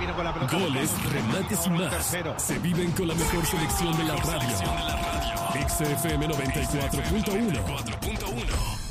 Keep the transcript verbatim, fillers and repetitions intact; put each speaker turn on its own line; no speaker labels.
vino con la pelota.
Goles, remates y más. Se viven con la mejor selección de la radio. X F M noventa y cuatro punto uno.